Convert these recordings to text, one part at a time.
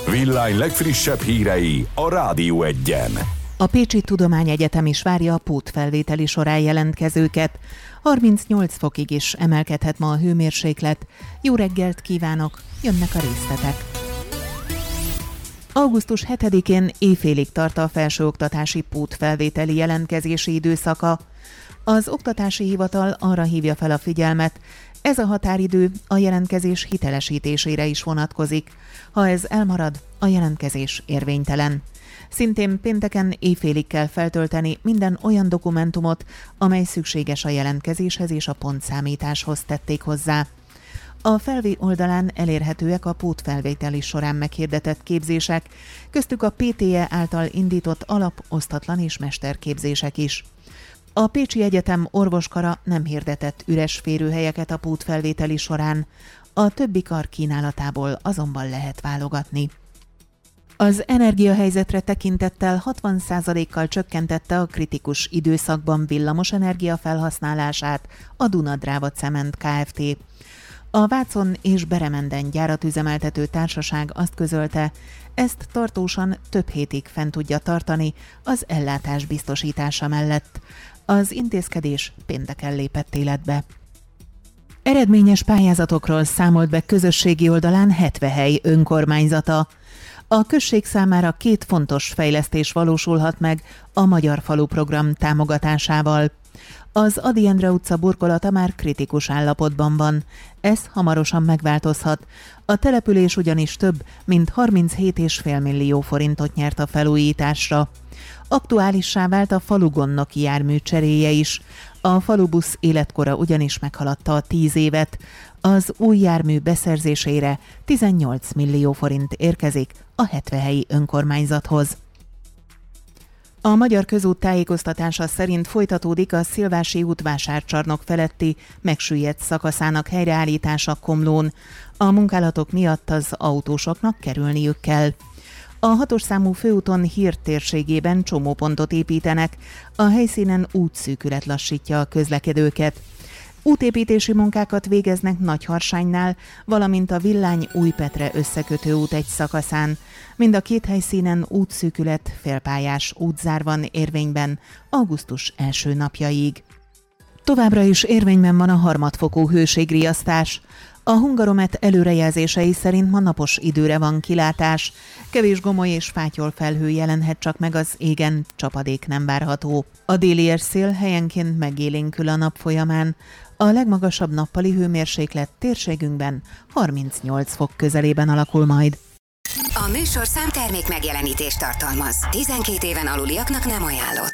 Villány legfrissebb hírei a Rádió Egyen. A Pécsi Tudományegyetem is várja a pótfelvételi során jelentkezőket. 38 fokig is emelkedhet ma a hőmérséklet. Jó reggelt kívánok, jönnek a részletek. Augusztus 7-én éjfélig tart a felsőoktatási pótfelvételi jelentkezési időszaka. Az Oktatási Hivatal arra hívja fel a figyelmet, ez a határidő a jelentkezés hitelesítésére is vonatkozik. Ha ez elmarad, a jelentkezés érvénytelen. Szintén pénteken éjfélig kell feltölteni minden olyan dokumentumot, amely szükséges a jelentkezéshez és a pontszámításhoz, tették hozzá. A Felvi oldalán elérhetőek a pótfelvételi során meghirdetett képzések, köztük a PTE által indított alap, osztatlan és mesterképzések is. A Pécsi Egyetem orvoskara nem hirdetett üres férőhelyeket a pótfelvételi során, a többi kar kínálatából azonban lehet válogatni. Az energiahelyzetre tekintettel 60%-kal csökkentette a kritikus időszakban villamosenergia felhasználását a Duna-Dráva Cement Kft. A Vácon és Beremenden gyárat üzemeltető társaság azt közölte, ezt tartósan több hétig fent tudja tartani az ellátás biztosítása mellett. Az intézkedés pénteken lépett életbe. Eredményes pályázatokról számolt be közösségi oldalán Hetvehely önkormányzata. A község számára 2 fontos fejlesztés valósulhat meg a Magyar Falu Program támogatásával. Az Ady Endre utca burkolata már kritikus állapotban van. Ez hamarosan megváltozhat. A település ugyanis több, mint 37,5 millió forintot nyert a felújításra. Aktuálissá vált a falugondnoki jármű cseréje is. A falubusz életkora ugyanis meghaladta a 10 évet. Az új jármű beszerzésére 18 millió forint érkezik a Hetvehelyi önkormányzathoz. A Magyar Közút tájékoztatása szerint folytatódik a Szilvási út vásárcsarnok feletti megsüllyedt szakaszának helyreállítása Komlón. A munkálatok miatt az autósoknak kerülniük kell. A 6-os számú főúton Hír térségében csomópontot építenek, a helyszínen útszűkület lassítja a közlekedőket. Útépítési munkákat végeznek Nagyharsánynál, valamint a Villány-Újpetre összekötő út egy szakaszán. Mind a 2 helyszínen útszűkület, félpályás útzár van érvényben augusztus első napjaig. Továbbra is érvényben van a harmadfokú hőségriasztás. A Hungaromet előrejelzései szerint ma napos időre van kilátás. Kevés gomoly és fátyol felhő jelenhet csak meg az égen, csapadék nem várható. A déli érszél helyenként megélénkül a nap folyamán. A legmagasabb nappali hőmérséklet térségünkben 38 fok közelében alakul majd. A műsor számtermék megjelenítést tartalmaz. 12 éven aluliaknak nem ajánlott.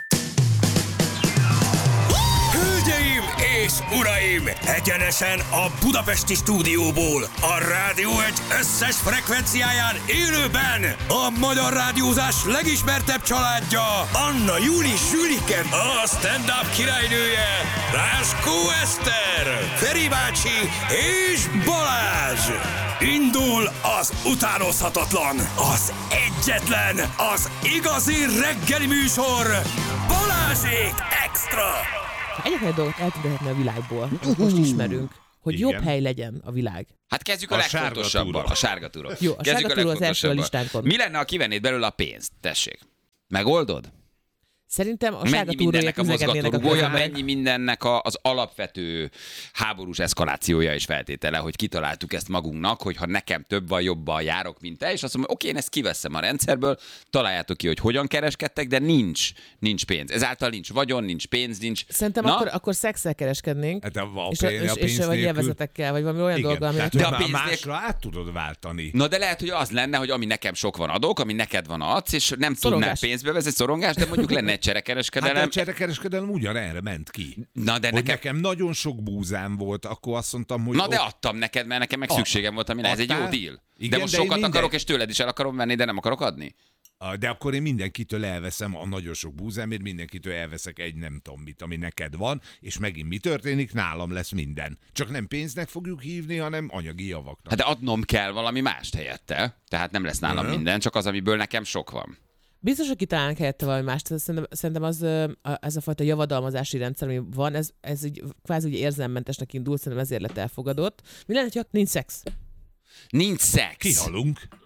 Hölgyeim és uraim! Egyenesen a budapesti stúdióból, a Rádió Egy összes frekvenciáján élőben a magyar rádiózás legismertebb családja, Anna Júli Zsüliken, a stand-up királynője, Ráskó Eszter, Feri bácsi és Balázs! Indul az utánozhatatlan, az egyetlen, az igazi reggeli műsor, Balázsék Extra! Egyetlen dolgot eltűnhetne a világból, most ismerünk, hogy igen. Jobb hely legyen a világ. Hát kezdjük a legfontosabbal, a sárga túron. Jó, a sárga túron az első a listánkon. Mi lenne, ha kivennéd belőle a pénzt? Tessék. Megoldod? Szerintem a sárga túróért üzegetnének a közben. Mennyi mindennek az alapvető háborús eszkalációja és feltétele, hogy kitaláltuk ezt magunknak, hogy ha nekem több van, jobban járok, mint te, és azt mondom, oké, én ezt kiveszem a rendszerből, találjátok ki, hogy hogyan kereskedtek, de nincs pénz. Ezáltal nincs vagyon, nincs pénz, nincs... Szerintem akkor szexszel kereskednénk, Hát és vagy élvezetekkel, vagy valami olyan dolga, aminek... De a másra át tudod váltani. Na de lehet, hogy az lenne, hogy ami nekem sok van adok, ami neked van adsz, és nem tudnál pénzbe vezetni, szorongás, de mondjuk lenne egy cserekereskedelem. Hát a cserekereskedelem ugyanerre ment ki. Na de nekem nagyon sok búzám volt, akkor azt mondtam, hogy... Na de adtam neked, mert nekem meg szükségem volt, amire ez egy jó deal. Igen, de most sokat akarok, és tőled is el akarom venni, de nem akarok adni. De akkor én mindenkitől elveszem a nagyon sok búzámért, mindenkitől elveszek egy nem tudom mit, ami neked van, és megint mi történik? Nálam lesz minden. Csak nem pénznek fogjuk hívni, hanem anyagi javaknak. Hát de adnom kell valami mást helyette, tehát nem lesz nálam minden, csak az, amiből nekem sok van. Biztos, hogy kitalálnak helyette valami mást. Szerintem ez a fajta javadalmazási rendszer, ami van, ez így, kvázi ugye érzelmmentesnek indul, szerintem ezért lett elfogadott. Mi lenne, ha nincs szex? Nincs szex. Kihalunk.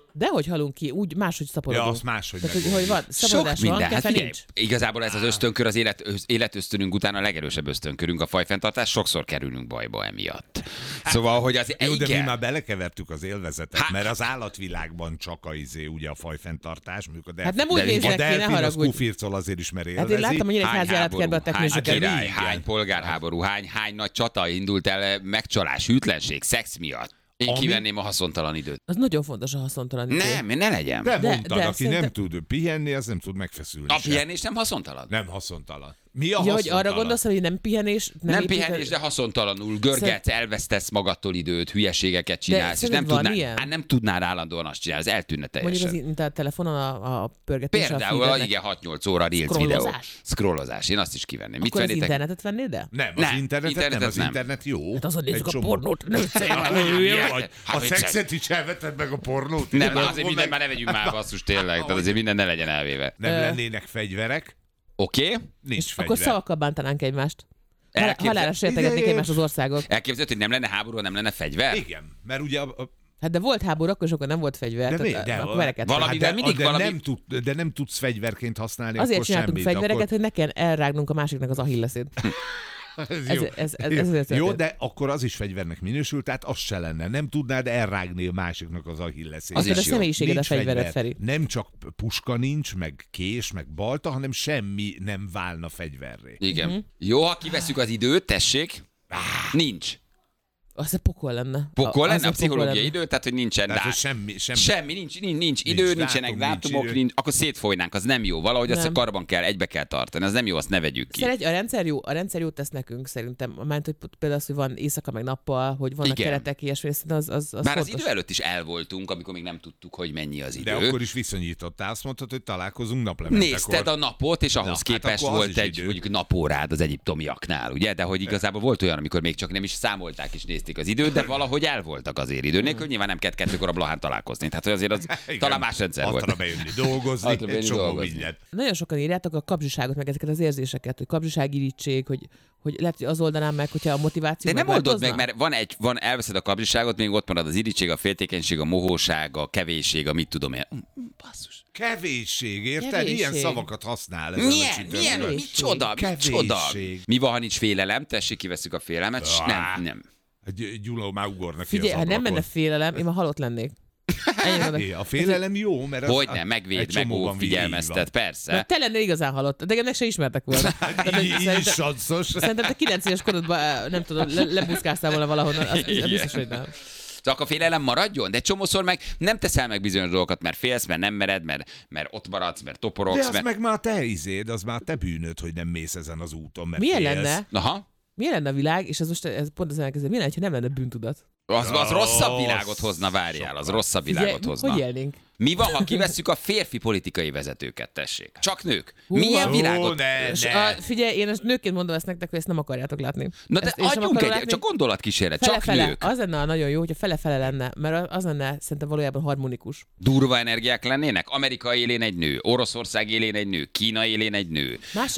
Dehogy halunk ki, úgy máshogy szaporodunk. Ja, azt máshogy Tehát, hogy megoldjuk. van, szaporodás van, Hát kefe figyelj, nincs. igazából ez az ösztönkör, az életösztönünk után a legerősebb ösztönkörünk, a fajfenntartás, sokszor kerülünk bajba emiatt. Szóval, hogy az Jó, de mi igen. már belekevertük az élvezetet, mert az állatvilágban csak ugye a fajfenntartás. Hát nem úgy de néznek a ki, ne delfin az haragudj. kufircol azért is, mert élvezi. Hát én láttam, hogy egy házi állatkertben a hány teknősöket. király, Igen. hány polgárháború, hány nagy csata indult el megcsalás, hűtlenség, szex miatt. Én kivenném a haszontalan időt. Az nagyon fontos a haszontalan idő. Nem, ne legyen. De mondtad, aki szerintem- nem tud pihenni, az nem tud megfeszülni. A se. pihenés nem haszontalan. Nem haszontalan. Mi a Ja, hogy haszontalan? arra gondolsz, hogy nem pihenés, Nem építed- pihenés, de haszontalanul görgetsz, elvesztesz magadtól időt, hülyeségeket csinálsz, és szerinted nem van tudnál, ilyen? hát nem tudnál állandóan azt csinálni, ez eltűnne Mondjuk teljesen. az, mint a telefonon a pörgetés. Például, a feedednek. igen, 6-8 óra Reels Scrollozás? videó. Scrollozás. Én azt is kivenném. Mit Akkor az vennétek? internetet vennél, de? Nem, az Nem, internetet nem, az nem. internet jó. Hát azon nézzük Egy a csomó. pornót, nem Vagy a vicces. szexet is elveted meg a pornót. Nem, Akkor azért minden már ne vegyünk már basszus tényleg, tehát azért minden ne legyen elvéve. Nem lennének fegyverek, Oké? nincs És fegyver. akkor szavakkal bántanánk egymást. Elképzel- Halálra sértegetnék Ide egymást az országok. Elképzelhető, hogy nem lenne háború, nem lenne fegyver? Igen, mert ugye Hát de volt háború, akkor sokan nem volt fegyver. De mi? tehát De akkor verekedtek. valamivel mindig de valami- de nem tudsz fegyverként használni, Azért akkor csináltunk semmit. fegyvereket, akkor... hogy ne kelljen elrágnunk a másiknak az ahilleszét. Ez Ez- jó. ez azért Jó, történt. de akkor az is fegyvernek minősül, tehát az se lenne. Nem tudnád elrágni a másiknak az ahilleszét. Az Akkor a is jó. személyiséged a Nincs fegyvered, fegyver. Feri. Nem csak puska nincs, meg kés, meg balta, hanem semmi nem válna fegyverré. Igen. Jó, ha kiveszük az időt, tessék. Nincs. Az a pokol lenne. Pokol Az lenne a pszichológiai lenne. idő, tehát hogy nincsen Tehát, hogy dát. semmi. Nincs idő, Nincs nincsenek dátum, dátumok, nincs idő. akkor szétfolynánk, az nem jó. Valahogy azt a Nem. karban kell, egybe kell tartani, az nem jó, azt ne vegyük ki. A rendszer jót tesz nekünk szerintem. Mert hogy például az, hogy van éjszaka meg nappal, hogy vannak Igen. keretek, ilyesmi, szerintem az Bár az fontos. idő előtt is el voltunk, amikor még nem tudtuk, hogy mennyi az idő. De akkor is viszonyítottál, azt mondtad, hogy találkozunk naplementekor. Nézted a napot, és ahhoz Na, hát képest akkor az volt is egy idő. mondjuk napórád az egyiptomiaknál, ugye? De hogy igazából volt olyan, amikor még csak nem is számolták és nézték az időt, de valahogy el voltak azért idő nélkül, nyilván nem kellett 2-kor a Blahán találkozni. Tehát hogy azért az Igen. talán más rendszer volt. Hatra bejönni dolgozni, Hatra egy bejönni csomó dolgozni. mindent. Nagyon sokan írjátok a kapzsiságot, meg ezeket az érzéseket, hogy kapzsiságirítség, hogy lehet, hogy az oldanám meg, hogyha a motiváció De nem oldod meg, megváltozna? mert elveszed a kapzsiságot, még ott marad az irítség, a féltékenység, a mohóság, a kevésség, a mit tudom én. Basszus. Kevésség, érted? Kevésség. Ilyen szavakat használ ezen a Milyen? csütörtökön. Micsoda? Kevésség. Mi van, ha nincs félelem? Tessék, kiveszük a félelmet. Nem. Gyuló már ugornak ki Figyelj, az ha nem ablakon. menne félelem, én már halott lennék. Ennyi oda. A félelem jó, mert az Hogyne, egy megvéd, csomóban megóv, figyelmeztet, persze. Mert te lennél igazán halott, de meg se ismertek volna. Tehát, Így is szerintem- sanszos. Szerintem te 9 éves korodban, nem tudom, lebuszkáztál volna valahonnan. Az biztos, hogy nem. Csak a félelem maradjon, de csomószor meg nem teszel meg bizonyos dolgokat, mert félsz, mert nem mered, mert ott maradsz, mert De toporogsz. az meg már te izéd, az már te bűnöd, hogy nem mész ezen az úton, mert Milyen félsz. lenne? Aha. Milyen lenne a világ, és ez most ez pont az elkezdő, milyen lenne, ha nem lenne bűntudat? Az rosszabb világot hozna, várjál, az rosszabb világot Figyelj, hozna. hogy élnénk? Mi van, ha kivesszük a férfi politikai vezetőket, tessék? Csak nők. Hú, Milyen ó, világot? És figyelj, én ezt nőként mondom ezt nektek, hogy ezt nem akarjátok látni. Na de Ezt én sem adjunk akarom egy, látni. csak gondolatkísérlet, csak Fele-fele. nők. Az lenne nagyon jó, hogyha fele-fele lenne, mert az lenne szerintem valójában harmonikus. Durva energiák lennének? Amerika élén egy nő, Oroszország élén egy nő, Kína élén egy nő. Más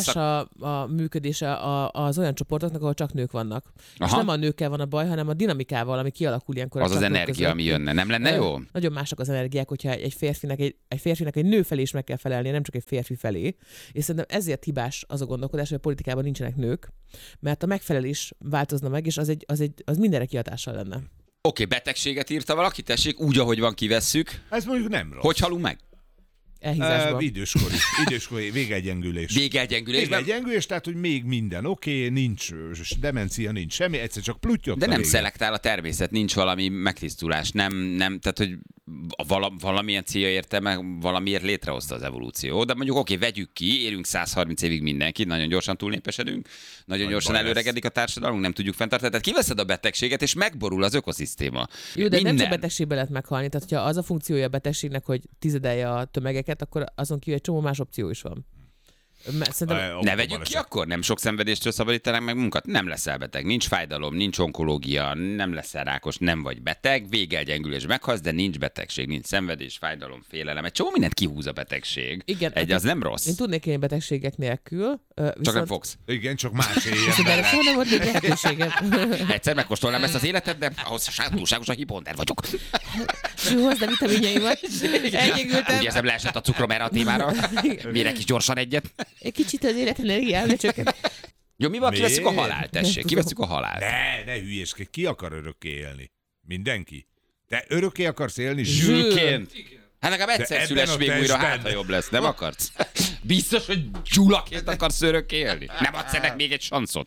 a működése az olyan csoportoknak, ahol csak nők vannak. És Aha. nem a nőkkel van a baj, hanem a dinamikával, ami kialakul ilyenkor. a Az az csapatok energia, között. ami jönne. Nem lenne jó? Nagyon mások az energiák, hogyha egy férfinek egy nő felé is meg kell felelnie, nem csak egy férfi felé. És szerintem ezért hibás az a gondolkodás, hogy a politikában nincsenek nők, mert a megfelelés változna meg, és az mindenre kihatással lenne. Oké, betegséget írta valaki, tessék, úgy, ahogy van, kivesszük. Ez mondjuk nem rossz. Hogy halunk meg? Elhízásban. Időskori végegyengülés. Végegyengülésben? Végegyengülés, tehát, hogy még minden oké, nincs demencia, nincs semmi, egyszer csak pluttyot De a nem vége. szelektál a természet, nincs valami megtisztulás, nem, tehát, hogy valamilyen célja érte meg, valamiért létrehozta az evolúció. De mondjuk oké, vegyük ki, élünk 130 évig mindenki, nagyon gyorsan túlnépesedünk, nagyon gyorsan baj előregedik a társadalom, nem tudjuk fenntartani. Tehát kiveszed a betegséget, és megborul az ökoszisztéma. Jó, de nem csak Minden. betegségbe lehet meghalni. Tehát, hogyha az a funkciója a betegségnek, hogy tizedelje a tömegeket, akkor azon kívül egy csomó más opció is van. Ne vegyük ki akkor? Nem sok szenvedéstől szabadítanánk meg munkat? Nem leszel beteg, nincs fájdalom, nincs onkológia, nem leszel rákos, nem vagy beteg, végelgyengülés meghalsz, de nincs betegség, nincs szenvedés, fájdalom, félelem. Egy csomó mindent kihúz a betegség. Igen, az nem rossz. Én tudnék élni betegségek nélkül. Csak nem fogsz. Igen, csak más éljen De bele. soha nem volt még lehetőségem. Egyszer megkóstolnám ezt az életet, de ahhoz túlságosan hiponter vagyok. Hozd a vitaminjaimat. Elnyegültem. Úgy érzem, leesett a cukrom erre a témára. Mérek is gyorsan egyet. Egy kicsit az életenergiám lecsökkent. Jó, mi van, kiveszünk a halált, tessék. Kiveszünk a halált. Ne hülyéskedj, ki akar örökké élni? Mindenki. Te örökké akarsz élni Zsülként. Hát legalább egyszer ebben szüles a még újra, testben. hát ha jobb lesz. Nem akarsz? Biztos, hogy Gyulaként akarsz örökké élni? Nem adsz ennek még egy sanszot?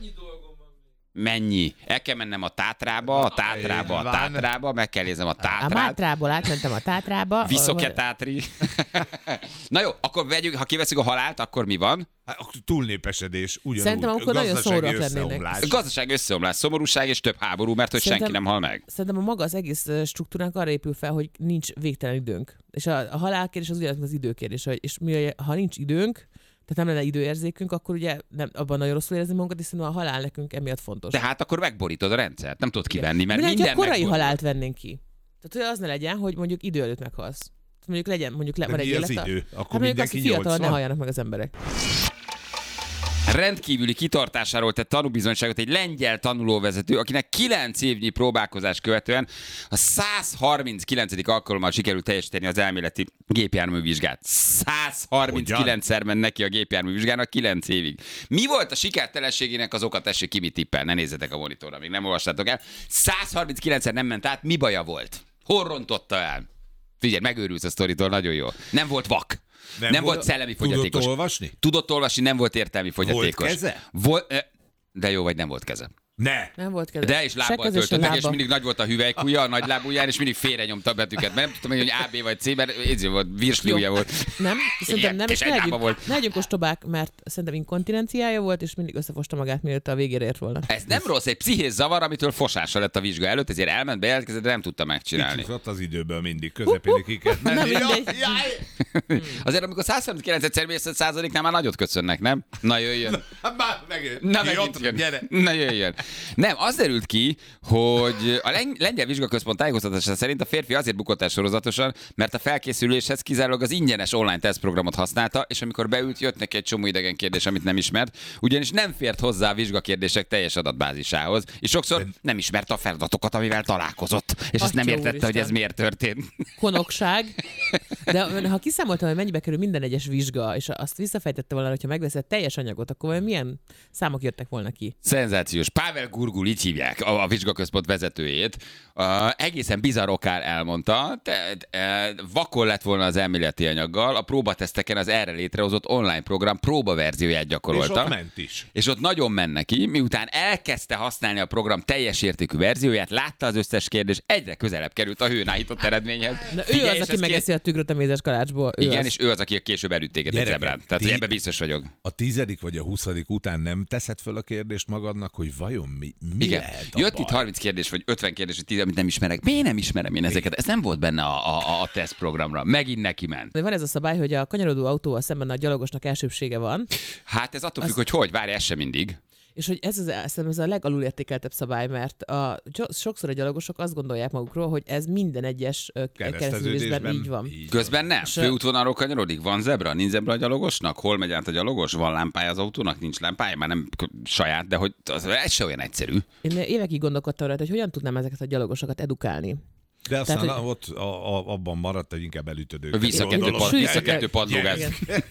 Mennyi? El kell mennem a Tátrába, meg kell nézem a A Tátrát. Mátrából átmentem a Tátrába. Viszok-e Tátri? Na jó, akkor vegyük, ha kiveszünk a halált, akkor mi van? Hát, túlnépesedés, ugyanúgy. Szerintem akkor nagyon Gazdasági szomorúak lennének. összeomlás. A gazdaság összeomlás, szomorúság és több háború, mert hogy senki nem hal meg. Szerintem a maga az egész struktúránk arra épül fel, hogy nincs végtelen időnk. És a halálkérdés az ugyanaz az időkérdés. És ha nincs időnk, tehát nem lenne időérzékünk, akkor ugye nem, abban nagyon rosszul érezni magunkat, hiszen a halál nekünk emiatt fontos. De hát akkor megborítod a rendszert, nem tudod kivenni, mert mi lenne, minden ha korai megborul. halált vennénk ki? Tehát hogy az ne legyen, hogy mondjuk idő előtt meghalsz. Mondjuk legyen, De van egy mi az élet. idő? Hát Akkor mondjuk azt, hogy mindenki fiatalon ne 80? halljanak meg az emberek. Rendkívüli kitartásáról tett tanúbizonyságot egy lengyel tanulóvezető, akinek 9 évnyi próbálkozás követően a 139. alkalommal sikerült teljesíteni az elméleti gépjárművizsgát. 139-szer ment neki a gépjárművizsgának 9 évig. Mi volt a sikertelenségének az oka? Tessék ki, mit tippel, ne nézzetek a monitorra, még nem olvastátok el. 139-szer nem ment át, mi baja volt? Hol rontotta el? Figyelj, megőrülsz a sztoritól, nagyon jó. Nem volt vak. Nem volt szellemi fogyatékos. Tudott olvasni? Tudott olvasni, nem volt értelmi fogyatékos. Volt keze? De jó, vagy nem volt keze. Ne! Nem volt keze. De és lábbal töltött meg, és mindig nagy volt a hüvelykúja, a nagy lábujján, és mindig félrenyomta a betűket. Mert nem tudtam, hogy A, B vagy C, mert ez volt, virsliúja volt. Nem, szerintem nem, és egy lába volt. ne legyünk ostobák, mert szerintem inkontinenciája volt, és mindig összefosta magát, mielőtt a végére ért volna. Ez nem rossz, egy pszichés zavar, amitől fosása lett a vizsga előtt, ezért elment, bejelentkezett, de nem tudta megcsinálni. Kicsúszott az időből mindig, közepén ki kell Na menni. mindegy. Azért, amikor 139-szer mész 100-nál már nagyot köszönnek, nem? Na jöjjön. Már megint. Na, megint jön. Gyere. Na jöjjön. Nem, az derült ki, hogy a lengyel vizsgaközpont tájékoztatása szerint a férfi azért bukott el sorozatosan, mert a felkészüléshez kizárólag az ingyenes online tesztprogramot használta, és amikor beült, jött neki egy csomó idegen kérdés, amit nem ismert, ugyanis nem fért hozzá a vizsgakérdések teljes adatbázisához, és sokszor nem ismerte a feladatokat, amivel találkozott, és azt nem Atya értette, úristen. hogy ez miért történt. Konokság. De ha kiszámoltam, hogy mennyibe kerül minden egyes vizsga, és azt visszafejtette volna, hogyha megveszed teljes anyagot, akkor milyen számok jöttek volna ki? Szenzációs. Pavel Gurgul, így hívják a vizsgaközpont vezetőjét. Egészen bizarr okán elmondta, vakon lett volna az elméleti anyaggal, a próbateszteken az erre létrehozott online program próbaverzióját gyakorolta. És ott ment is. És ott nagyon ment neki, miután elkezdte használni a program teljes értékű verzióját, látta az összes kérdés, egyre közelebb került a hőn állított eredményhez. Na, ő Figyelj, az, és aki ez megeszi a tükröt a mézes kalácsból. Ő Igen, az. és ő az, aki később elütték egy Gyerekek, zebrán. Tehát hogy ti- ebben biztos vagyok. A 10. vagy a 20. után nem teszed föl a kérdést magadnak, hogy vajon mi Igen. lehet a Jött baj? itt 30 kérdés, vagy 50 kérdés, vagy 10, amit nem ismerek. Miért nem ismerem én ezeket? Ez nem volt benne a tesztprogramra. Megint neki ment. De van ez a szabály, hogy a kanyarodó autóval szemben a gyalogosnak elsőbsége van, Hát ez attól függ, hogy várj, ez sem mindig. és hogy szerintem ez a legalulértékeltebb szabály, mert sokszor a gyalogosok azt gondolják magukról, hogy ez minden egyes kereszteződésben így van. Közben nem. És Főútvonalról kanyarodik. Van zebra? Nincs zebra a gyalogosnak? Hol megy át a gyalogos? Van lámpája az autónak? Nincs lámpája? Már nem saját, de hogy ez se olyan egyszerű. Én évekig gondolkodtam rajta, hogy hogyan tudnám ezeket a gyalogosokat edukálni. De aztán Tehát, hogy- ott abban maradt, hogy inkább elütöd őket. Visszakettő Gondolom. padlógáz. Igen.